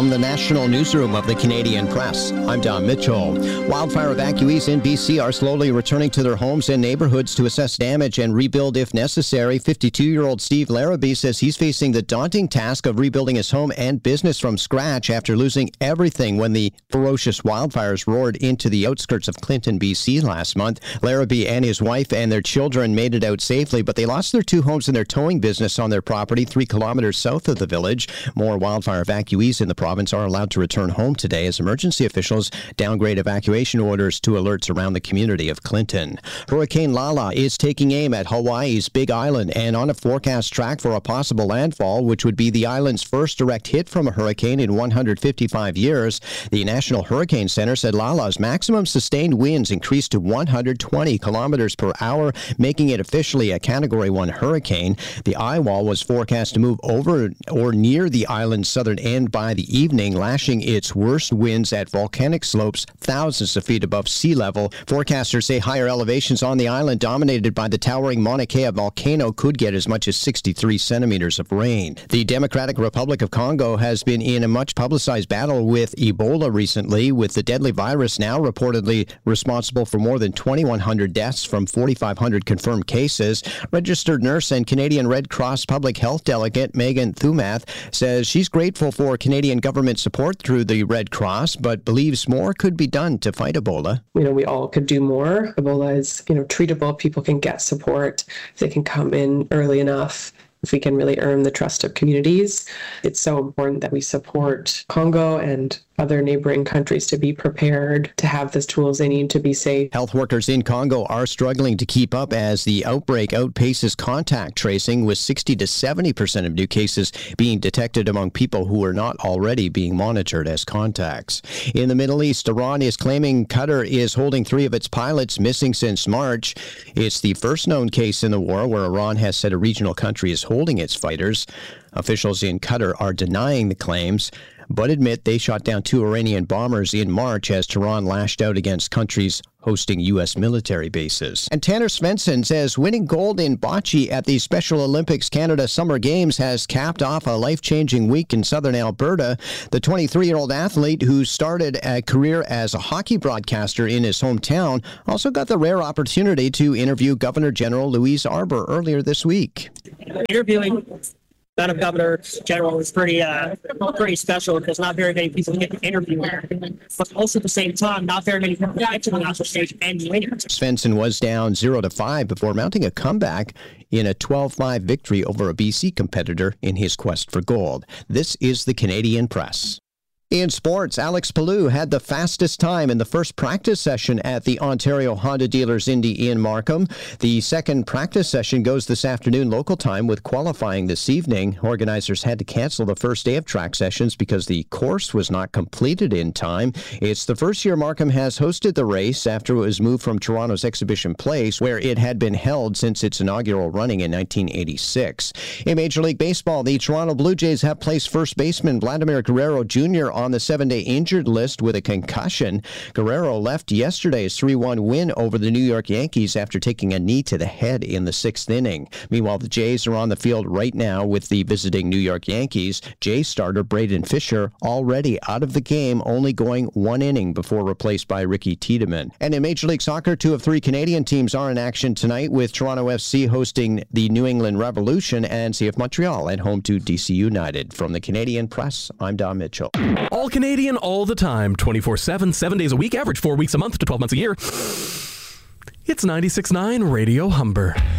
From the National Newsroom of the Canadian Press, I'm Don Mitchell. Wildfire evacuees in BC are slowly returning to their homes and neighborhoods to assess damage and rebuild if necessary. 52-year-old Steve Larrabee says he's facing the daunting task of rebuilding his home and business from scratch after losing everything when the ferocious wildfires roared into the outskirts of Clinton, BC last month. Larrabee and his wife and their children made it out safely, but they lost their 2 homes and their towing business on their property 3 kilometers south of the village. More wildfire evacuees in the province are allowed to return home today as emergency officials downgrade evacuation orders to alerts around the community of Clinton. Hurricane Lala is taking aim at Hawaii's Big Island and on a forecast track for a possible landfall, which would be the island's first direct hit from a hurricane in 155 years. The National Hurricane Center said Lala's maximum sustained winds increased to 120 kilometers per hour, making it officially a Category 1 hurricane. The eye wall was forecast to move over or near the island's southern end by the evening, lashing its worst winds at volcanic slopes thousands of feet above sea level. Forecasters say higher elevations on the island, dominated by the towering Mauna Kea volcano, could get as much as 63 centimeters of rain. The Democratic Republic of Congo has been in a much-publicized battle with Ebola recently, with the deadly virus now reportedly responsible for more than 2,100 deaths from 4,500 confirmed cases. Registered nurse and Canadian Red Cross Public Health Delegate Megan Thumath says she's grateful for Canadian government support through the Red Cross, but believes more could be done to fight Ebola. We all could do more. Ebola is, treatable. People can get support. They can come in early enough. If we can really earn the trust of communities, it's so important that we support Congo and other neighboring countries to be prepared, to have the tools they need to be safe. Health workers in Congo are struggling to keep up as the outbreak outpaces contact tracing, with 60 to 70% of new cases being detected among people who are not already being monitored as contacts. In the Middle East, Iran is claiming Qatar is holding 3 of its pilots missing since March. It's the first known case in the war where Iran has said a regional country is holding its fighters. Officials in Qatar are denying the claims, but admit they shot down 2 Iranian bombers in March as Tehran lashed out against countries hosting U.S. military bases. And Tanner Svensson says winning gold in bocce at the Special Olympics Canada Summer Games has capped off a life-changing week in southern Alberta. The 23-year-old athlete, who started a career as a hockey broadcaster in his hometown, also got the rare opportunity to interview Governor General Louise Arbour earlier this week. Interviewing Madam Governor General is pretty special, because not very many people get to interview her. But also at the same time, not very many people get to the national stage and win it. Svensson was down 0-5 before mounting a comeback in a 12-5 victory over a BC competitor in his quest for gold. This is the Canadian Press. In sports, Alex Palou had the fastest time in the first practice session at the Ontario Honda Dealers Indy in Markham. The second practice session goes this afternoon local time, with qualifying this evening. Organizers had to cancel the first day of track sessions because the course was not completed in time. It's the first year Markham has hosted the race after it was moved from Toronto's Exhibition Place, where it had been held since its inaugural running in 1986. In Major League Baseball, the Toronto Blue Jays have placed first baseman Vladimir Guerrero Jr. on the 7-day injured list with a concussion. Guerrero left yesterday's 3-1 win over the New York Yankees after taking a knee to the head in the 6th inning. Meanwhile, the Jays are on the field right now with the visiting New York Yankees. Jays starter Braden Fisher already out of the game, only going 1 inning before replaced by Ricky Tiedemann. And in Major League Soccer, 2 of 3 Canadian teams are in action tonight, with Toronto FC hosting the New England Revolution and CF Montreal at home to DC United. From the Canadian Press, I'm Don Mitchell. All Canadian, all the time, 24/7, 7 days a week, average 4 weeks a month to 12 months a year. It's 96.9 Radio Humber.